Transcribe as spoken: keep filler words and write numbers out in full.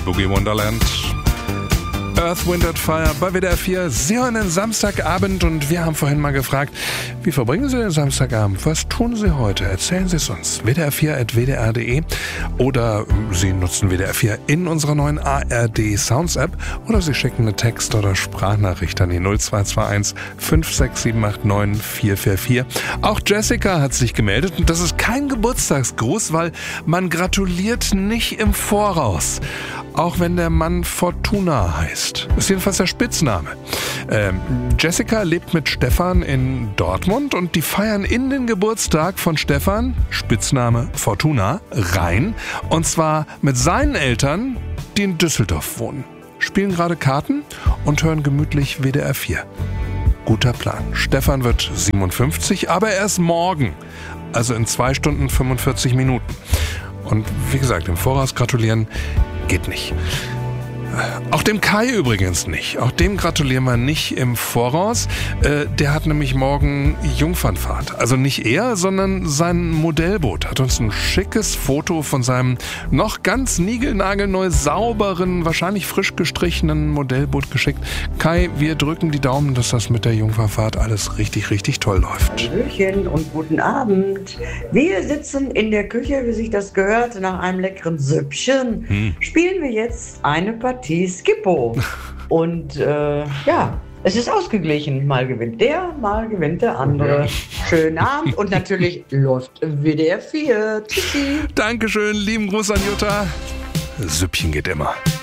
Boogie Wonderland. Earth, Wind and Fire bei W D R vier. Sie hören den Samstagabend und wir haben vorhin mal gefragt, wie verbringen Sie den Samstagabend? Was tun Sie heute? Erzählen Sie es uns. W D R vier at w d r punkt d e oder Sie nutzen W D R vier in unserer neuen A R D Sounds App oder Sie schicken eine Text- oder Sprachnachricht an die null zwei zwei eins fünf sechs sieben acht neun vier vier vier. Auch Jessica hat sich gemeldet und das ist kein Geburtstagsgruß, weil man gratuliert nicht im Voraus. Auch wenn der Mann Fortuna heißt. Das ist jedenfalls der Spitzname. Ähm, Jessica lebt mit Stefan in Dortmund und die feiern in den Geburtstag von Stefan, Spitzname Fortuna, rein. Und zwar mit seinen Eltern, die in Düsseldorf wohnen. Spielen gerade Karten und hören gemütlich W D R vier. Guter Plan. Stefan wird siebenundfünfzig, aber erst morgen. Also in zwei Stunden fünfundvierzig Minuten. Und wie gesagt, im Voraus gratulieren geht nicht. Auch dem Kai übrigens nicht. Auch dem gratulieren wir nicht im Voraus. Äh, der hat nämlich morgen Jungfernfahrt. Also nicht er, sondern sein Modellboot. Hat uns ein schickes Foto von seinem noch ganz niegelnagelneu sauberen, wahrscheinlich frisch gestrichenen Modellboot geschickt. Kai, wir drücken die Daumen, dass das mit der Jungfernfahrt alles richtig, richtig toll läuft. Hallöchen und guten Abend. Wir sitzen in der Küche, wie sich das gehört, nach einem leckeren Süppchen. Hm. Spielen wir jetzt eine Partie Skippo. Und äh, ja, es ist ausgeglichen. Mal gewinnt der, mal gewinnt der andere. Schönen Abend und natürlich läuft W D R vier. Tschüssi. Dankeschön, lieben Gruß an Jutta. Süppchen geht immer.